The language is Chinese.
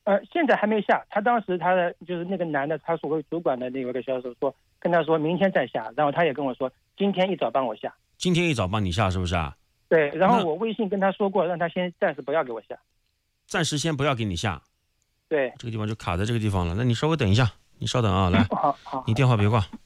现在还没下，他当时他的就是那个男的，他所谓主管的那个销售说，跟他说明天再下，然后他也跟我说今天一早帮我下。 今天一早帮你下是不是啊？ 对，然后我微信跟他说过，让他先暂时不要给我下。 暂时先不要给你下。 对， 这个地方就卡在这个地方了。那你稍微等一下，你稍等啊，来， 好， 你电话别挂。